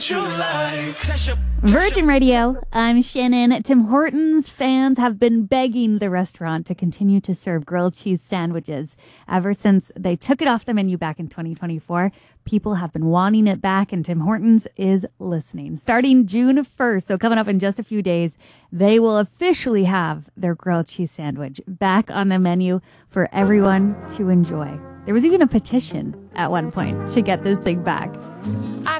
Virgin Radio, I'm Shannon. Tim Hortons fans have been begging the restaurant to continue to serve grilled cheese sandwiches. Ever since they took it off the menu back in 2024, people have been wanting it back, and Tim Hortons is listening. Starting June 1st, so coming up in just a few days, they will officially have their grilled cheese sandwich back on the menu for everyone to enjoy. There was even a petition at one point to get this thing back.